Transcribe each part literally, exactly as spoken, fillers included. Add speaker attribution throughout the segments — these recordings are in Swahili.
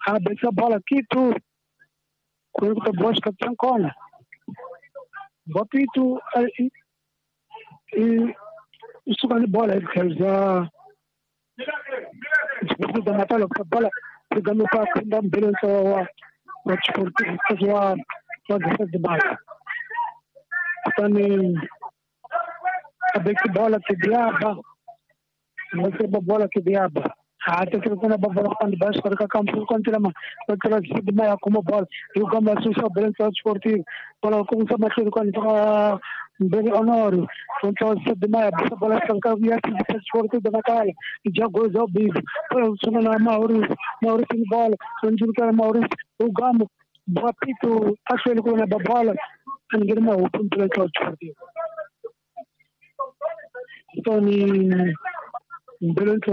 Speaker 1: abetsa bola kitu kuelekea bosh kapten kona bapitu isuka ni bola ikelza da matalo kwa bola kugame pa kwenda mbele wa wa sporti kwa wa defense ball tani abeki bola kidiaba mbeki bola kidiaba hata kuna bola kwa bas kwa kampu kontrama kwa sidma ya kuma bola yugama susa mbele wa sporti bola kwa sama kwa mbele honor kwa sidma ya bola kwa ya sporti da matalo jago zo big kwa suna mauri mauri sin bola sunjuka mauri ugamo bapitu actually kuna bola angirma open play kwa sporti Tony Belento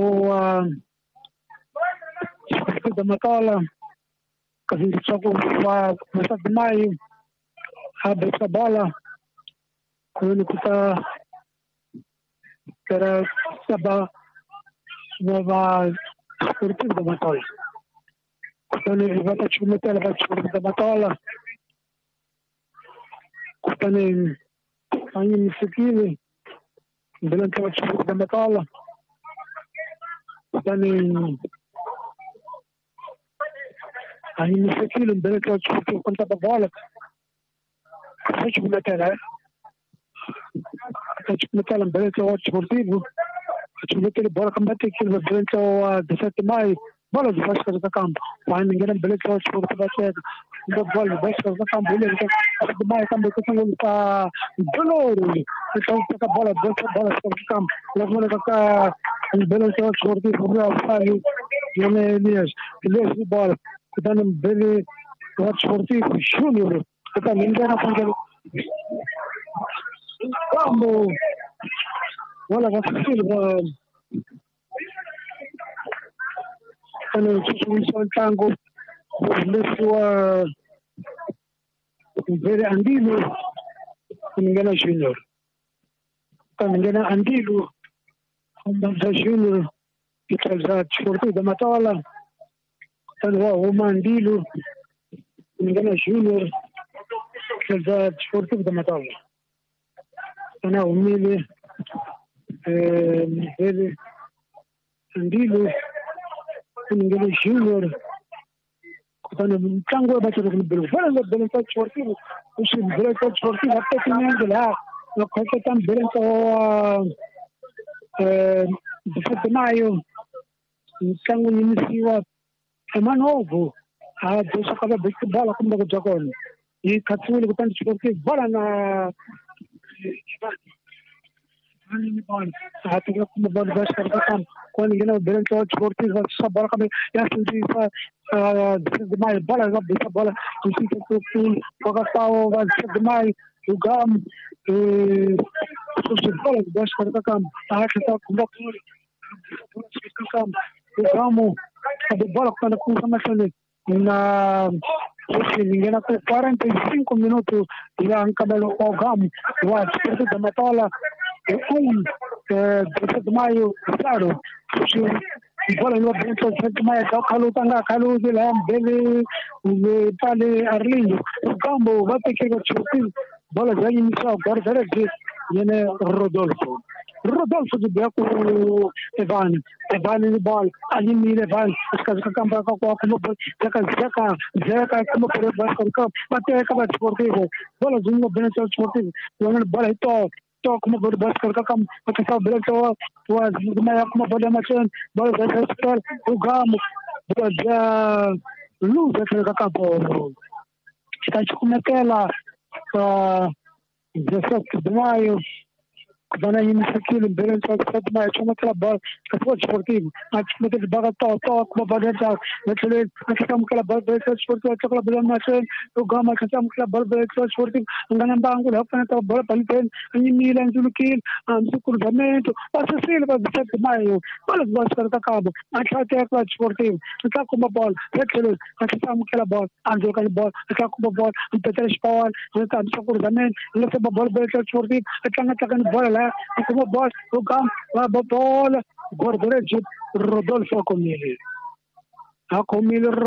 Speaker 1: da matala kasi chako wa masad mai habesa bala kuni kuta kara saba wa sporti da matala kutani vata chumeta la sporti da matala kutani ani msikili Belento wa sporti da matala kutani ani msikili Belento wa sporti kunta bola Acho que metela, acho que metela Belento wa sportivo, acho que metela bola combate que o Belento wa dezessete mai, bola de vasca do campo, vai ninguém Belento wa sportivo vai do bola de vasca do campo, ele de mai campo que são para doloro, então pega bola de bola do campo, logo na cá o Belento wa sportivo vai fazer, ele Elias, Elias de bola, dando Belento wa sportivo júnior Kita minta apa jadi? Kamu, wala kasih bah, kalau susun soal tangguh, lesua, beri andilu, mengenai junior, kan mengenai andilu, mengenai junior, kita zat seperti damatala, kan wah andilu, mengenai junior. كذا شورتي بدأ مطالع أنا وميلي ميلي عنديلو عنديلو جونيور كنت أنا كانوا بتشوف البلو فأنا بلنت شورتي وش بلنت شورتي حتى في منزلها وكنت كان بلنت بفضل معي كانوا ينسيوا كمان هو هذا شقة بيكتبها لكم بقول e katsuli kutanda sporti bola na ani bola hatu kwa kuma bola bas karta kam kwa ningine Belento sporti sa bola kami ya sunji sa de mai bola na bisa bola tusi ko ko kwa pao va de mai ugam e susi bola bas karta kam hatu kwa kuma bola kam ugamo de bola kwa kuma masale na Sì, ninguém com quarenta e cinco minutos já acabou o gamo, o aspecto da matola é um dezessete de maio, claro, se bola no dentro dezessete de maio, então calu tanga calu de lá, bele, o pale Arlindo, o gamo vai ter que ir bola já iniciou agora direct, ele Rodolfo. Rodolfo de Beco Evan, Evan de bola, ali me Evan, os caras que acabam com a como Zeca Zeca Zeca como por baixo do campo, até acaba esportivo, bola de um Belento esportivo, quando bola to to como por baixo do campo, até só Belento was de meia como bola machine, bola de super, o gamo, bola de luz do campo. Está como aquela dezessete de maio Когда они мисакили, берем так садма, чему треба, какой спортив, а чему ты бага то, то, кому бага, начали, начали кала бага спортив, чакала бага машин, то гама чакам кала бага спортив, ангана бангу лапна то бага палпен, они милан зулукил, ам сукур замento, passa sele para dezessete de maio, bola de bola para cabo, acha até a spортив, tá com uma bola, recele, achamos aquela bola, ando com a bola, tá com uma bola, um petróleo spawn, tá com sukkur zamento, ele se bola para spортив, achanga achanga bola como bola, o campo, a bola, guarda Rodolfo Comili. A Comili